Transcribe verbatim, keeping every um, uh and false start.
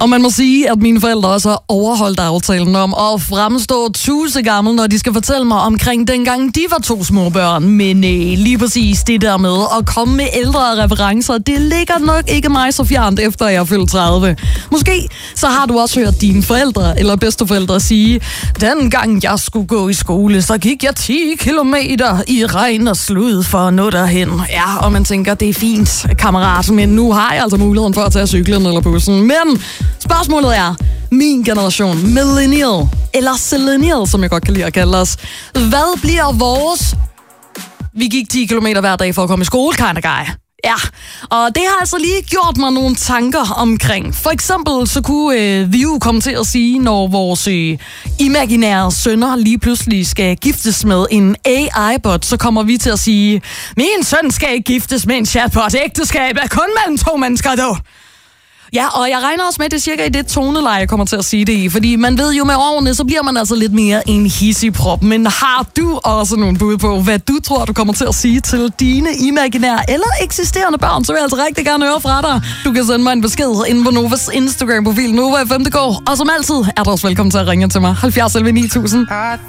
Og man må sige, at mine forældre også har overholdt aftalen om at fremstå tusind gammel, når de skal fortælle mig omkring dengang de var to små børn. Men øh, lige præcis det der med at komme med ældre referencer, det ligger nok ikke mig så fjernt, efter jeg er fyldt tredive. Måske så har du også hørt dine forældre eller bedsteforældre sige, dengang jeg skulle gå i skole, så gik jeg ti kilometer i regn og slud for at nå derhen. Ja, og man tænker, det er fint, kammerat, men nu har jeg altså muligheden for at tage cyklen eller bussen. Men spørgsmålet er, min generation, millennial, eller millennial, som jeg godt kan lide at kalde os, hvad bliver vores, vi gik ti kilometer hver dag for at komme i skole, kind of guy? Ja, og det har altså lige gjort mig nogle tanker omkring. For eksempel så kunne øh, vi jo komme til at sige, når vores øh, imaginære sønner lige pludselig skal giftes med en A I-bot, så kommer vi til at sige, min søn skal ikke giftes med en chatbot. Ægteskab er kun mellem to mennesker, dog. Ja, og jeg regner også med, at det er cirka i det toneleje, jeg kommer til at sige det i. Fordi man ved jo med årene, så bliver man altså lidt mere en hissigprop. Men har du også nogle bud på, hvad du tror, du kommer til at sige til dine imaginære eller eksisterende børn, så vil jeg altså rigtig gerne høre fra dig. Du kan sende mig en besked inde på Novas Instagram-profil, Nova F M punktum d k. Og som altid er du også velkommen til at ringe til mig. halvfjerds elleve ni tusind.